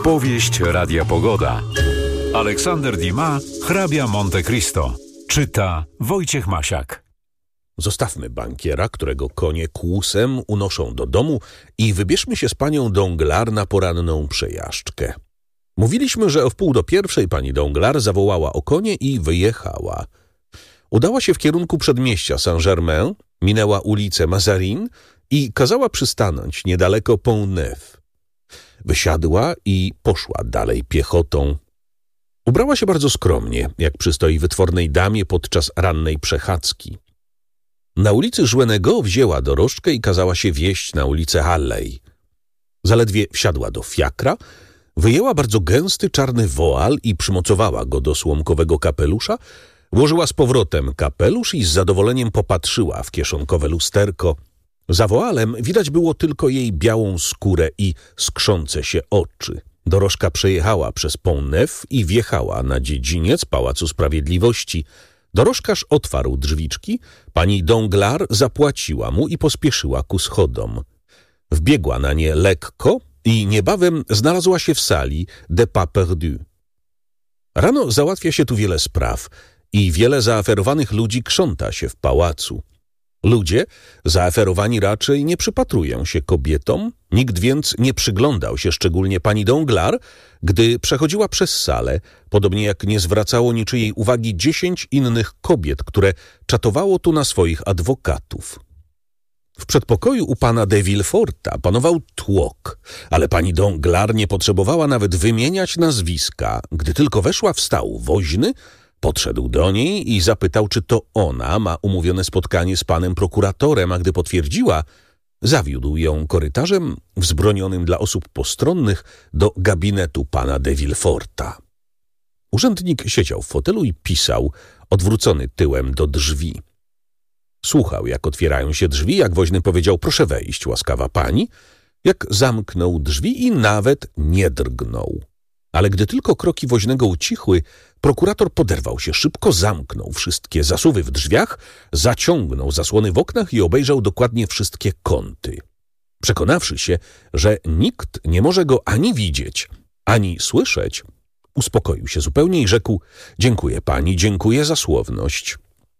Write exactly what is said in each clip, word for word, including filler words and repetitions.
Powieść Radia Pogoda. Aleksander Dumas, hrabia Monte Cristo. Czyta Wojciech Masiak. Zostawmy bankiera, którego konie kłusem unoszą do domu, i wybierzmy się z panią Danglars na poranną przejażdżkę. Mówiliśmy, że o wpół do pierwszej pani Danglars zawołała o konie i wyjechała. Udała się w kierunku przedmieścia Saint-Germain, minęła ulicę Mazarin i kazała przystanąć niedaleko Pont-Neuf. Wysiadła i poszła dalej piechotą. Ubrała się bardzo skromnie, jak przystoi wytwornej damie podczas rannej przechadzki. Na ulicy Jouenego wzięła dorożkę i kazała się wieźć na ulicę Halley. Zaledwie wsiadła do fiakra, wyjęła bardzo gęsty czarny woal i przymocowała go do słomkowego kapelusza, włożyła z powrotem kapelusz i z zadowoleniem popatrzyła w kieszonkowe lusterko. Za woalem widać było tylko jej białą skórę i skrzące się oczy. Dorożka przejechała przez Pont-Neuf i wjechała na dziedziniec Pałacu Sprawiedliwości. Dorożkarz otwarł drzwiczki, pani Danglars zapłaciła mu i pospieszyła ku schodom. Wbiegła na nie lekko i niebawem znalazła się w sali des Pas Perdus. Rano załatwia się tu wiele spraw i wiele zaaferowanych ludzi krząta się w pałacu. Ludzie zaaferowani raczej nie przypatrują się kobietom, nikt więc nie przyglądał się szczególnie pani Danglars, gdy przechodziła przez salę, podobnie jak nie zwracało niczyjej uwagi dziesięć innych kobiet, które czatowało tu na swoich adwokatów. W przedpokoju u pana de Villeforta panował tłok, ale pani Danglars nie potrzebowała nawet wymieniać nazwiska. Gdy tylko weszła, wstał woźny, podszedł do niej i zapytał, czy to ona ma umówione spotkanie z panem prokuratorem, a gdy potwierdziła, zawiódł ją korytarzem wzbronionym dla osób postronnych do gabinetu pana de Villeforta. Urzędnik siedział w fotelu i pisał, odwrócony tyłem do drzwi. Słuchał, jak otwierają się drzwi, jak woźny powiedział: proszę wejść, łaskawa pani, jak zamknął drzwi i nawet nie drgnął. Ale gdy tylko kroki woźnego ucichły, prokurator poderwał się szybko, zamknął wszystkie zasuwy w drzwiach, zaciągnął zasłony w oknach i obejrzał dokładnie wszystkie kąty. Przekonawszy się, że nikt nie może go ani widzieć, ani słyszeć, uspokoił się zupełnie i rzekł: dziękuję pani, dziękuję za słowność.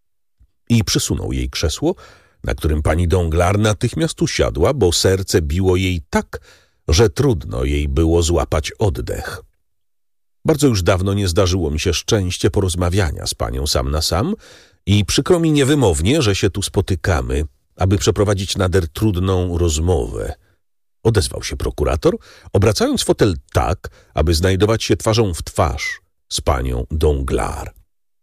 I przysunął jej krzesło, na którym pani Danglars natychmiast usiadła, bo serce biło jej tak, że trudno jej było złapać oddech. Bardzo już dawno nie zdarzyło mi się szczęście porozmawiania z panią sam na sam i przykro mi niewymownie, że się tu spotykamy, aby przeprowadzić nader trudną rozmowę. Odezwał się prokurator, obracając fotel tak, aby znajdować się twarzą w twarz z panią Danglars.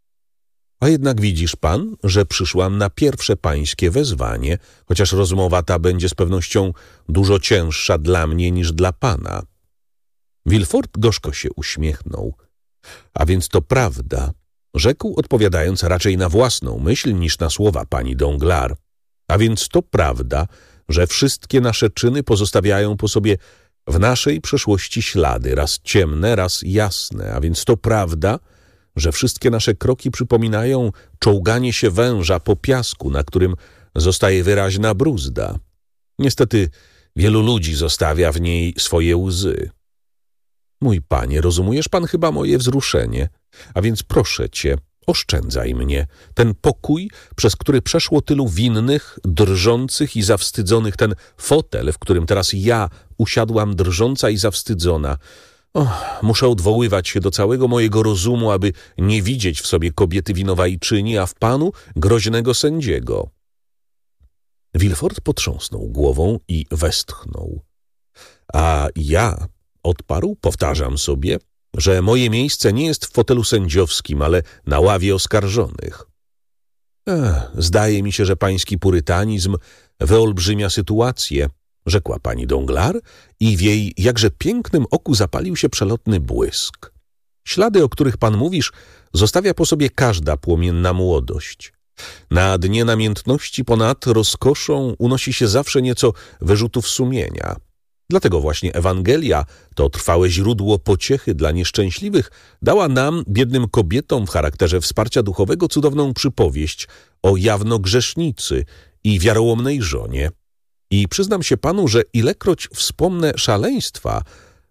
A jednak widzisz pan, że przyszłam na pierwsze pańskie wezwanie, chociaż rozmowa ta będzie z pewnością dużo cięższa dla mnie niż dla pana. Villefort gorzko się uśmiechnął. A więc to prawda, rzekł, odpowiadając raczej na własną myśl niż na słowa pani Danglars. A więc to prawda, że wszystkie nasze czyny pozostawiają po sobie w naszej przeszłości ślady, raz ciemne, raz jasne. A więc to prawda, że wszystkie nasze kroki przypominają czołganie się węża po piasku, na którym zostaje wyraźna bruzda. Niestety wielu ludzi zostawia w niej swoje łzy. Mój panie, rozumujesz pan chyba moje wzruszenie, a więc proszę cię, oszczędzaj mnie. Ten pokój, przez który przeszło tylu winnych, drżących i zawstydzonych, ten fotel, w którym teraz ja usiadłam drżąca i zawstydzona. Och, muszę odwoływać się do całego mojego rozumu, aby nie widzieć w sobie kobiety winowajczyni, a w panu groźnego sędziego. Villefort potrząsnął głową i westchnął. A ja, odparł, powtarzam sobie, że moje miejsce nie jest w fotelu sędziowskim, ale na ławie oskarżonych. Ech, zdaje mi się, że pański purytanizm wyolbrzymia sytuację, rzekła pani Danglars i w jej jakże pięknym oku zapalił się przelotny błysk. Ślady, o których pan mówisz, zostawia po sobie każda płomienna młodość. Na dnie namiętności ponad rozkoszą unosi się zawsze nieco wyrzutów sumienia. Dlatego właśnie Ewangelia, to trwałe źródło pociechy dla nieszczęśliwych, dała nam, biednym kobietom w charakterze wsparcia duchowego, cudowną przypowieść o jawnogrzesznicy i wiarołomnej żonie. I przyznam się panu, że ilekroć wspomnę szaleństwa,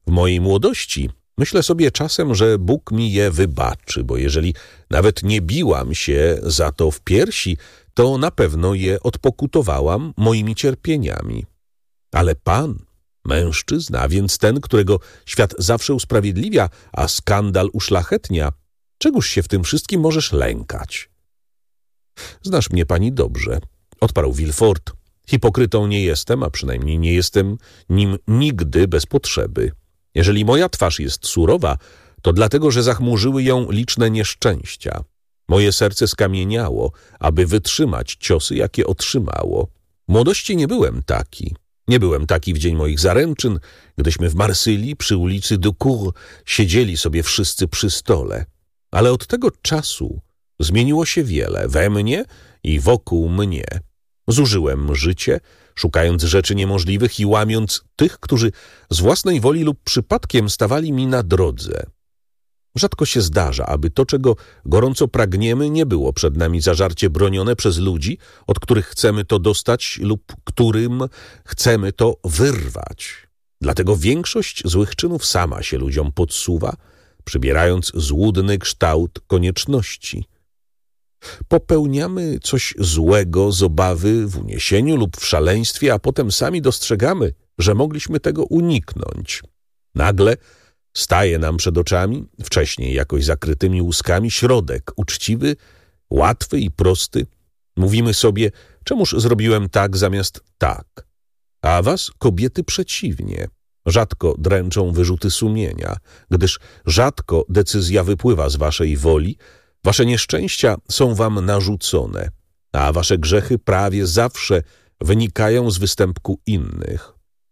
W mojej młodości myślę sobie czasem, że Bóg mi je wybaczy, bo jeżeli nawet nie biłam się za to w piersi, to na pewno je odpokutowałam moimi cierpieniami. Ale Pan, mężczyzna, a więc ten, którego świat zawsze usprawiedliwia, a skandal uszlachetnia, czegoż się w tym wszystkim możesz lękać? Znasz mnie pani dobrze, odparł Villefort. Hipokrytą nie jestem, a przynajmniej nie jestem nim nigdy bez potrzeby. Jeżeli moja twarz jest surowa, to dlatego, że zachmurzyły ją liczne nieszczęścia. Moje serce skamieniało, aby wytrzymać ciosy, jakie otrzymało. W młodości nie byłem taki. Nie byłem taki w dzień moich zaręczyn, gdyśmy w Marsylii przy ulicy du Cours siedzieli sobie wszyscy przy stole. Ale od tego czasu zmieniło się wiele we mnie i wokół mnie. Zużyłem życie, szukając rzeczy niemożliwych i łamiąc tych, którzy z własnej woli lub przypadkiem stawali mi na drodze. Rzadko się zdarza, aby to, czego gorąco pragniemy, nie było przed nami zażarcie bronione przez ludzi, od których chcemy to dostać lub którym chcemy to wyrwać. Dlatego większość złych czynów sama się ludziom podsuwa, przybierając złudny kształt konieczności. Popełniamy coś złego z obawy w uniesieniu lub w szaleństwie, a potem sami dostrzegamy, że mogliśmy tego uniknąć. Nagle staje nam przed oczami, wcześniej jakoś zakrytymi łuskami, środek uczciwy, łatwy i prosty. Mówimy sobie, czemuż zrobiłem tak zamiast tak. A was, kobiety, przeciwnie. Rzadko dręczą wyrzuty sumienia, gdyż rzadko decyzja wypływa z waszej woli, wasze nieszczęścia są wam narzucone, a wasze grzechy prawie zawsze wynikają z występku innych.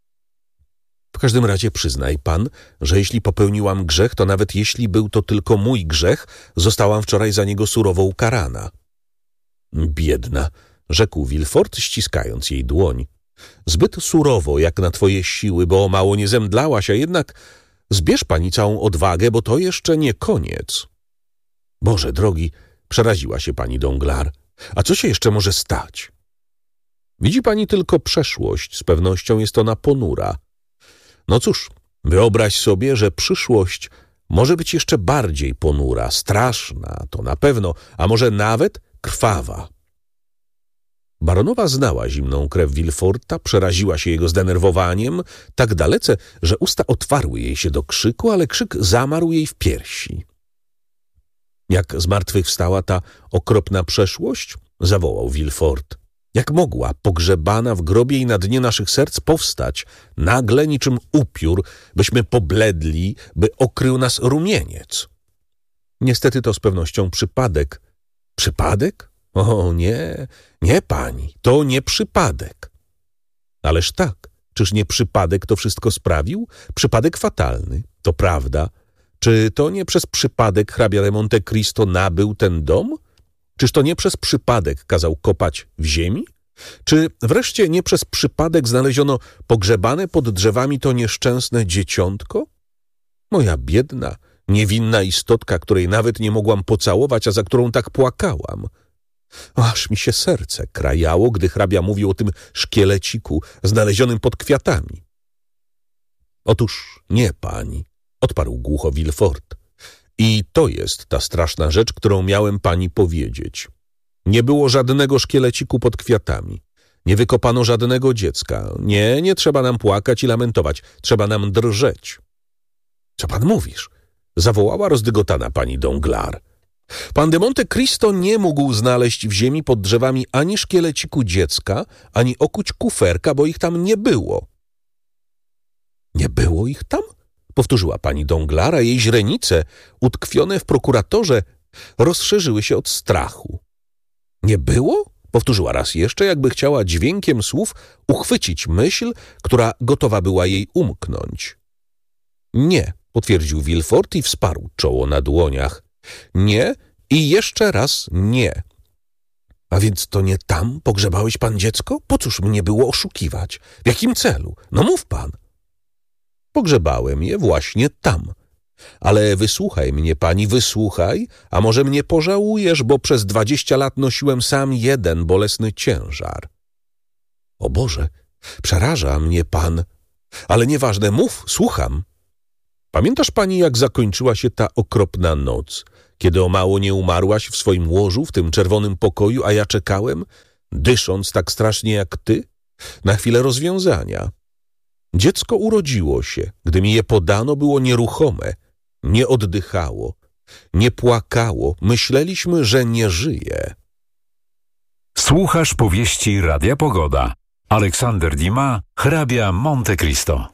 W każdym razie przyznaj pan, że jeśli popełniłam grzech, to nawet jeśli był to tylko mój grzech, zostałam wczoraj za niego surowo ukarana. Biedna, rzekł Villefort, ściskając jej dłoń. Zbyt surowo, jak na twoje siły, bo o mało nie zemdlałaś, a jednak zbierz pani całą odwagę, bo to jeszcze nie koniec. Boże drogi, przeraziła się pani Danglars. A co się jeszcze może stać? Widzi pani tylko przeszłość, z pewnością jest ona ponura. No cóż, wyobraź sobie, że przyszłość może być jeszcze bardziej ponura, straszna, to na pewno, a może nawet krwawa. Baronowa znała zimną krew Villeforta, przeraziła się jego zdenerwowaniem tak dalece, że usta otwarły jej się do krzyku, ale krzyk zamarł jej w piersi. Jak zmartwychwstała ta okropna przeszłość? Zawołał Villefort. Jak mogła, pogrzebana w grobie i na dnie naszych serc, powstać nagle niczym upiór, byśmy pobledli, by okrył nas rumieniec? Niestety to z pewnością przypadek. Przypadek? O nie, nie pani, to nie przypadek. Ależ tak, czyż nie przypadek to wszystko sprawił? Przypadek fatalny, to prawda. Czy to nie przez przypadek hrabia de Monte Cristo nabył ten dom? Czyż to nie przez przypadek kazał kopać w ziemi? Czy wreszcie nie przez przypadek znaleziono pogrzebane pod drzewami to nieszczęsne dzieciątko? Moja biedna, niewinna istotka, której nawet nie mogłam pocałować, a za którą tak płakałam. Aż mi się serce krajało, gdy hrabia mówił o tym szkieleciku znalezionym pod kwiatami. Otóż nie, pani, odparł głucho Villefort. I to jest ta straszna rzecz, którą miałem pani powiedzieć. Nie było żadnego szkieleciku pod kwiatami. Nie wykopano żadnego dziecka. Nie, nie trzeba nam płakać i lamentować. Trzeba nam drżeć. Co pan mówisz? Zawołała rozdygotana pani Danglars. Pan de Monte Cristo nie mógł znaleźć w ziemi pod drzewami ani szkieleciku dziecka, ani okuć kuferka, bo ich tam nie było. Nie było ich tam? Powtórzyła pani Danglars, a jej źrenice, utkwione w prokuratorze, rozszerzyły się od strachu. Nie było? Powtórzyła raz jeszcze, jakby chciała dźwiękiem słów uchwycić myśl, która gotowa była jej umknąć. Nie, potwierdził Villefort i wsparł czoło na dłoniach. Nie i jeszcze raz nie. A więc to nie tam pogrzebałeś pan dziecko? Po cóż mnie było oszukiwać? W jakim celu? No mów pan. Pogrzebałem je właśnie tam. Ale wysłuchaj mnie, pani, wysłuchaj, a może mnie pożałujesz, bo przez dwadzieścia lat nosiłem sam jeden bolesny ciężar. O Boże, przeraża mnie pan. Ale nieważne, mów, słucham. Pamiętasz pani, jak zakończyła się ta okropna noc, kiedy o mało nie umarłaś w swoim łożu w tym czerwonym pokoju, a ja czekałem, dysząc tak strasznie jak ty, na chwilę rozwiązania? Dziecko urodziło się. Gdy mi je podano, było nieruchome, nie oddychało, nie płakało. Myśleliśmy, że nie żyje. Słuchasz powieści Radia Pogoda. Aleksander Dumas, hrabia Monte Cristo.